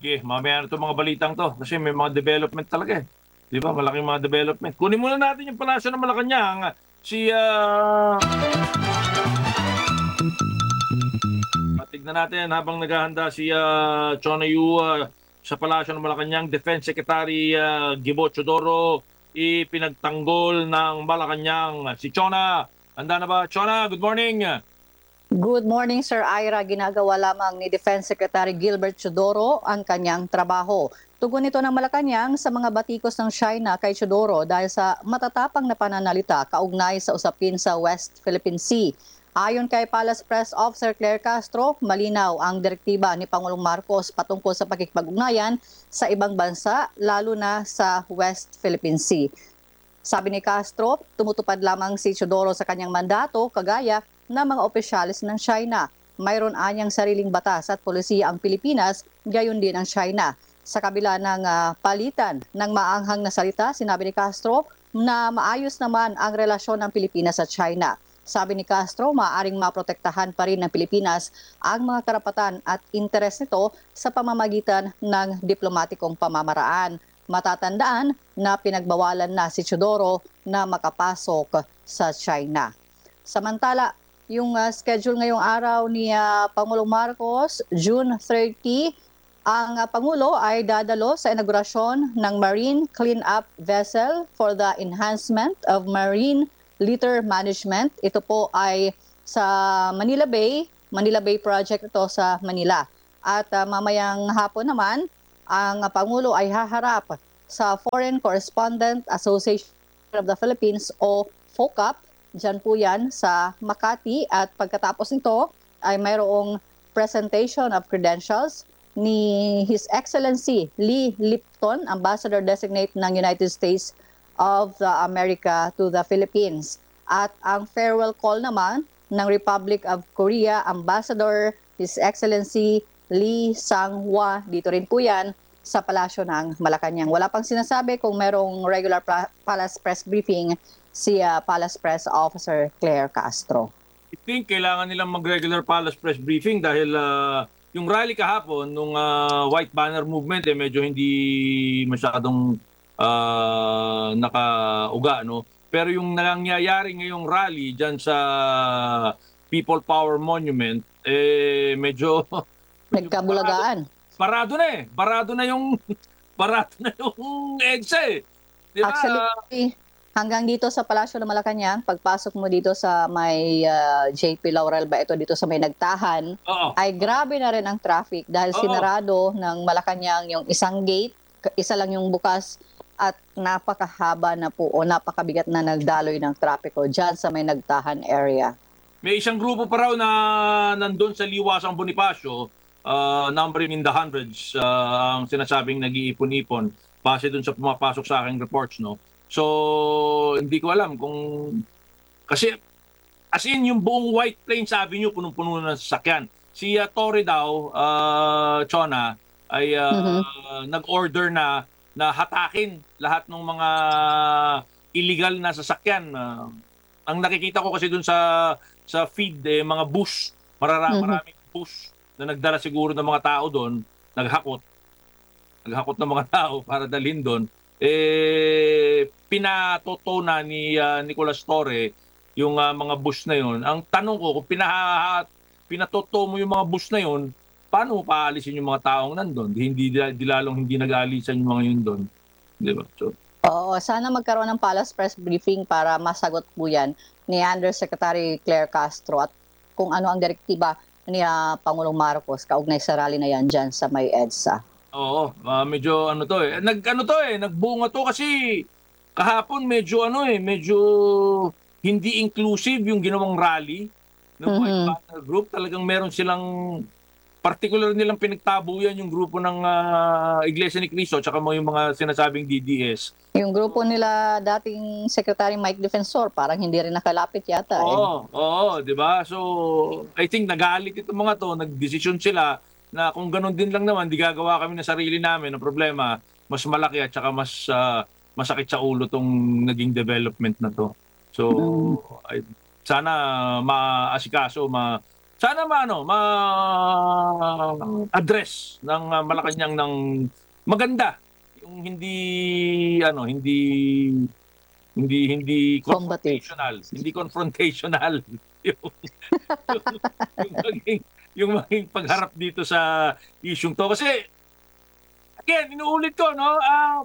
Sige, mamaya na itong mga balitang to kasi may mga development talaga eh. Di ba? Malaking mga development. Kunin muna natin yung palasyo ng Malacanang. Si, tignan natin habang naghahanda si Chona Yu sa palasyo ng Malacanang. Defense Secretary Gibo Chodoro ipinagtanggol ng Malacanang. Si Chona, handa na ba? Chona, good morning. Good morning, Sir Ira. Ginagawa lamang ni Defense Secretary Gilbert Chodoro ang kanyang trabaho. Tugon ito ng Malacanang sa mga batikos ng China kay Chodoro dahil sa matatapang na pananalita kaugnay sa usapin sa West Philippine Sea. Ayon kay Palace Press Officer Claire Castro, malinaw ang direktiba ni Pangulong Marcos patungkol sa pakikipag-ugnayan sa ibang bansa, lalo na sa West Philippine Sea. Sabi ni Castro, tumutupad lamang si Chodoro sa kanyang mandato kagaya ng mga opisyalis ng China. Mayroon anyang sariling batas at polisiya ang Pilipinas, gayon din ang China. Sa kabila ng palitan ng maanghang na salita, sinabi ni Castro na maayos naman ang relasyon ng Pilipinas at China. Sabi ni Castro, maaaring maprotektahan pa rin ng Pilipinas ang mga karapatan at interes nito sa pamamagitan ng diplomatikong pamamaraan. Matatandaan na pinagbawalan na si Chodoro na makapasok sa China. Samantala, yung schedule ngayong araw ni Pangulong Marcos, June 30, ang Pangulo ay dadalo sa inaugurasyon ng Marine Cleanup Vessel for the Enhancement of Marine Litter Management. Ito po ay sa Manila Bay project ito sa Manila. At mamayang hapon naman, ang Pangulo ay haharap sa Foreign Correspondent Association of the Philippines o FOCAP. Diyan po yan sa Makati at pagkatapos nito ay mayroong presentation of credentials ni His Excellency Lee Lipton, Ambassador Designate ng United States of America to the Philippines. At ang farewell call naman ng Republic of Korea, Ambassador His Excellency Lee Sang-hwa, dito rin po yan sa Palasyo ng Malacanang. Wala pang sinasabi kung merong regular Palace Press Briefing si Palace Press Officer Claire Castro. I think kailangan nilang mag-regular Palace Press Briefing dahil yung rally kahapon nung White Banner Movement medyo hindi masyadong nakauga, no? Pero yung nangyayari ngayong rally dyan sa People Power Monument, medyo Nagkabulagaan. Barado na eh. Barado na yung barado na yung EDSA eh. Di ba? Actually, hanggang dito sa Palasyo ng Malacanang, pagpasok mo dito sa may JP Laurel ba ito dito sa may Nagtahan, Oo. ay grabe na rin ang traffic dahil Oo. sinarado ng Malacanang yung isang gate, isa lang yung bukas at napakahaba na po o napakabigat na nagdaloy ng trapiko dyan sa may Nagtahan area. May isang grupo pa raw na nandun sa Liwasang Bonifacio, numbering in the hundreds, ang sinasabing nag-iipon-ipon base dun sa pumapasok sa aking reports, no? So, hindi ko alam kung... Kasi, as in, yung buong White Plains Avenue, punong-puno ng sasakyan. Si Torre daw, Chona, ay nag-order na hatakin lahat ng mga illegal na sasakyan. Ang nakikita ko kasi dun sa feed, mga bus, maraming bus na nagdala siguro ng mga tao doon, naghakot ng mga tao para dalhin doon, pinatoto na ni Nicolas Torre yung mga bus na yon. Ang tanong ko, kung pinatoto mo yung mga bus na yon, paano mo paalisin yung mga taong nandun? Di lalong hindi nag-aalisan yung mga yun doon. Di ba? So, Oo, sana magkaroon ng Palace Press Briefing para masagot po yan ni Undersecretary Claire Castro at kung ano ang direktiba ni Pangulong Marcos kaugnay sa rally na yan dyan sa may EDSA. oo, medyo ano to eh. Nagbunga to kasi kahapon medyo hindi inclusive yung ginawang rally ng White Banner Group. Talagang meron silang particular nilang pinagtabuyan yung grupo ng Iglesia ni Cristo at saka yung mga sinasabing DDS. Yung grupo nila dating Secretary Mike Defensor parang hindi rin nakalapit yata. Oo, di ba? So, I think nagalit itong mga to, nagdesisyon sila na kung ganun din lang naman, di gagawa kami ng sarili namin. Ang problema, mas malaki at saka mas masakit sa ulo tong naging development na to. So, sana maasikaso, Sana ma-address ng Malacanang ng maganda, yung hindi Combative. confrontational yung maging pagharap dito sa isyung to. Kasi again, inuulit ko, no,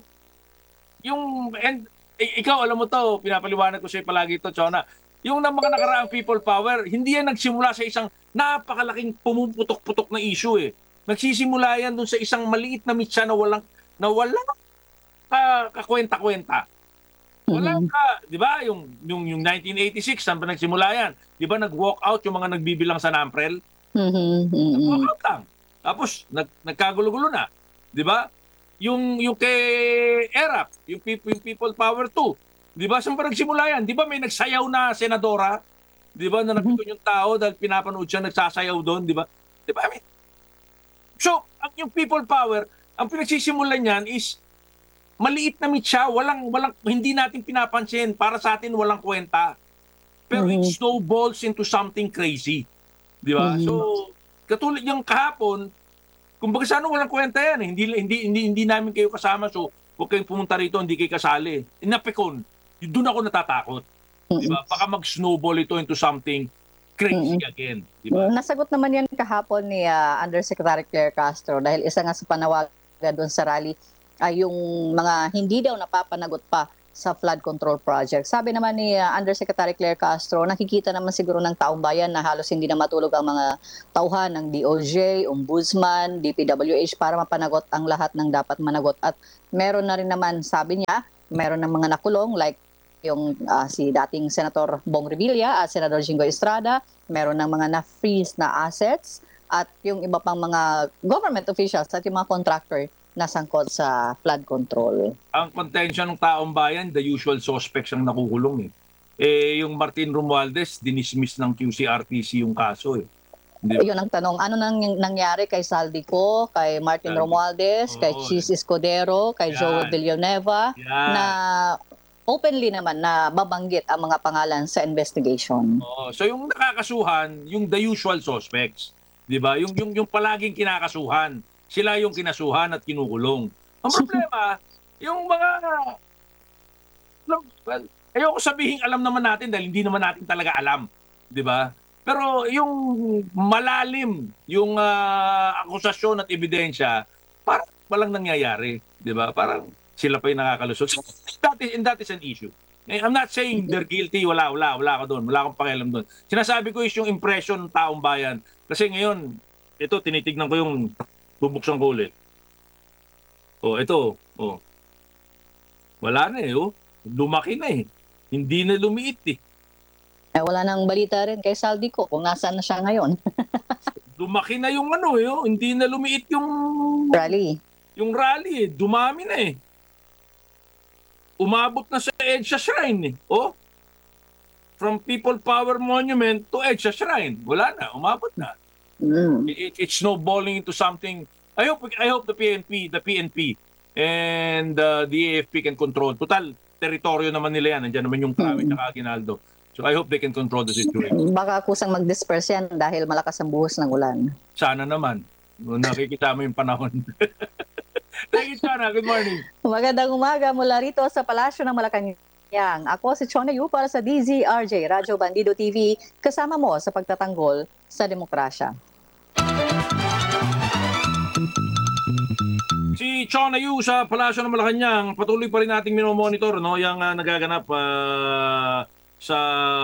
ikaw alam mo to, pinapaliwanag ko sa'yo palagi ito, Chona. Yung mga nakaraang people power, hindi yan nagsimula sa isang napakalaking pumuputok-putok na issue eh. Nagsisimula yan dun sa isang maliit na mitya na walang kakwenta-kwenta. Walang di ba? Yung 1986, saan ba nagsimula yan? Di ba nag-walk out yung mga nagbibilang sa NAMPREL? Nag-walk out lang. Tapos, nagkagulo-gulo na. Di ba? Yung kay ERAP, yung People Power 2. Di ba? Saan ba nagsimula yan? Di ba may nagsayaw na senadora? Di ba? Na napikon yung tao dahil pinapanood siya nagsasayaw doon. Di ba? Di ba? So, yung People Power, ang pinagsisimulan niyan is maliit na mitya, hindi natin pinapansin. Para sa atin, walang kwenta. Pero it snowballs into something crazy. Di ba? So, katulad yung kahapon, kumbaga sa walang kwenta yan. Hindi namin kayo kasama. So, huwag kayong pumunta rito, hindi kayo kasali. Napikon. Doon ako natatakot. Di ba? Baka mag-snowball ito into something crazy again. Di ba? Nasagot naman yan kahapon ni Undersecretary Claire Castro dahil isa nga sa panawagan doon sa rally ay yung mga hindi daw napapanagot pa sa flood control project. Sabi naman ni Undersecretary Claire Castro, nakikita naman siguro ng taong bayan na halos hindi na matulog ang mga tauhan ng DOJ, Ombudsman, DPWH para mapanagot ang lahat ng dapat managot. At meron na rin naman, sabi niya, meron ng mga nakulong like yung si dating Senator Bong Revilla at Senador Jinggoy Estrada, meron ng mga na-freeze na assets at yung iba pang mga government officials at yung mga contractor na sangkot sa flood control. Ang contention ng taong bayan, the usual suspects ang nakukulong eh. Yung Martin Romualdez, dinismiss ng QCRTC yung kaso eh. Yun ang tanong, ano nangyari kay Saldico, kay Martin Romualdez, kay Chis Escudero, kay Joe Villanueva, na openly naman na babanggit ang mga pangalan sa investigation. So yung nakakasuhan, yung the usual suspects, 'di ba? Yung palaging kinakasuhan, sila yung kinasuhan at kinukulong. Ang problema, yung mga ayoko sabihin alam naman natin dahil hindi naman natin talaga alam, 'di ba? Pero yung malalim, yung akusasyon at ebidensya, parang walang nangyayari, 'di ba? Parang sila pa yung nakakalusot. And that is an issue. I'm not saying they're guilty, wala ka doon, wala akong pakialam doon. Sinasabi ko is yung impression ng taong bayan. Kasi ngayon, ito, tinitignan ko yung bubuksan ko ulit. Ito, wala na lumaki na hindi na lumiit Wala nang balita rin kay Saldico kung nasaan na siya ngayon. Lumaki na yung hindi na lumiit yung rally. Yung rally, dumami na Umabot na sa EDSA Shrine From People Power Monument to EDSA Shrine. Wala na, umabot na. It's snowballing into something. I hope the PNP and the AFP can control. Total, teritoryo naman nila yan. Nandiyan naman yung Krawi at Aguinaldo. So I hope they can control the situation. Baka kusang mag-disperse yan dahil malakas ang buhos ng ulan. Sana naman. Nakikita mo yung panahon. Thank you, Chona. Good morning. Magandang umaga mula rito sa Palasyo ng Malacanang. Ako si Chona Yu para sa DZRJ, Radyo Bandido TV, kasama mo sa pagtatanggol sa demokrasya. Si Chona Yu sa Palasyo ng Malacanang, patuloy pa rin nating minomonitor yung nagaganap sa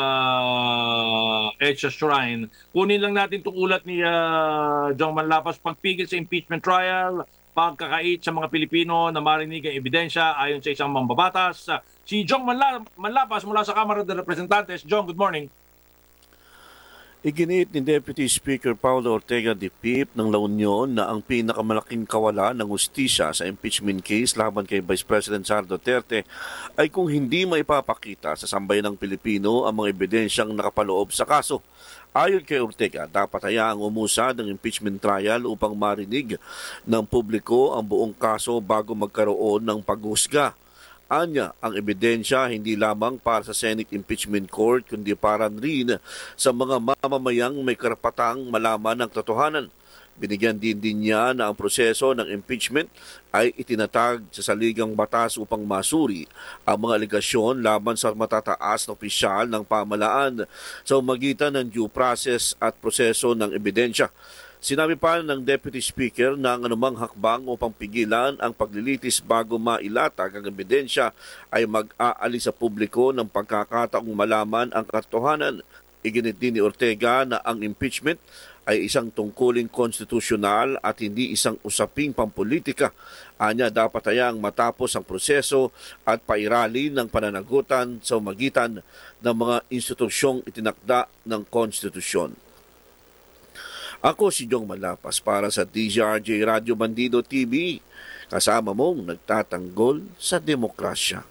EDSA Shrine. Kunin lang natin itong ulat ni Jong Manlapas, pagpigil sa impeachment trial, pagkakait sa mga Pilipino na marinig ang ebidensya ayon sa isang mambabatas. Si Jong Manlapas mula sa Kamara de Representantes. Jong, good morning. Iginiit ni Deputy Speaker Paulo Ortega de Pip ng La Union na ang pinakamalaking kawalan ng hustisya sa impeachment case laban kay Vice President Sara Duterte ay kung hindi maipapakita sa sambayan ng Pilipino ang mga ebidensyang nakapaloob sa kaso. Ayon kay Ortega, dapat hayaang umusad ng impeachment trial upang marinig ng publiko ang buong kaso bago magkaroon ng paghusga. Anya, ang ebidensya hindi lamang para sa Senate Impeachment Court kundi para rin sa mga mamamayang may karapatang malaman ang totohanan. Binigyan din niya na ang proseso ng impeachment ay itinatag sa saligang batas upang masuri ang mga aligasyon laban sa matataas na opisyal ng pamahalaan sa umagitan ng due process at proseso ng ebidensya. Sinabi pa ng Deputy Speaker na ang anumang hakbang upang pigilan ang paglilitis bago mailatag ang ebidensya ay mag-aalis sa publiko ng pagkakataong malaman ang katotohanan. Iginit din ni Ortega na ang impeachment ay isang tungkuling konstitusyonal at hindi isang usaping pampolitika. Anya, dapat hayang matapos ang proseso at pairali ng pananagutan sa umagitan ng mga institusyong itinakda ng konstitusyon. Ako si Jong Malapas para sa DZRJ Radio Bandido TV, kasama mong nagtatanggol sa demokrasya.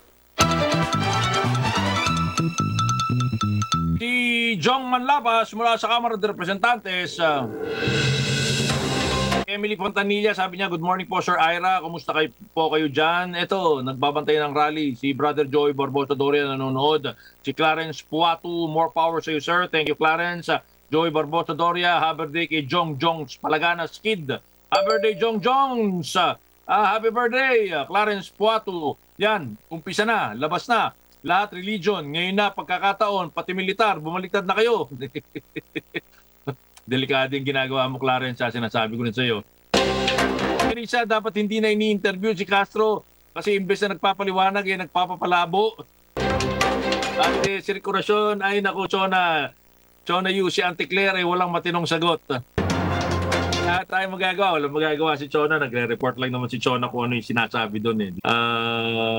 Si Jong Manlapas mula sa Kamara de Representantes. Emily Fontanilla, sabi niya, good morning po Sir Ira, kumusta po kayo dyan? Ito, nagbabantay ng rally. Si Brother Joey Barbosa Doria nanonood. Si Clarence Puatu, more power sa iyo sir. Thank you Clarence. Joey Barbosa Doria, happy birthday kay Jong Jongs Palaganas Kid. Happy birthday Jong Jongs. Happy birthday Clarence Puatu. Yan, umpisa na, labas na. Lahat religion, ngayon na pagkakataon, pati militar, bumaliktad na kayo. Delikado yung ginagawa mo, Clarence, sinasabi ko rin sa iyo. Isa, dapat hindi na ini-interview si Castro kasi imbes na nagpapaliwanag, nagpapapalabo. At si Circulacion, ay naku, Chona Yu, si Auntie Claire, walang matinong sagot. Lahat tayo magagawa, walang magagawa si Chona, nagre-report lang naman si Chona kung ano yung sinasabi doon.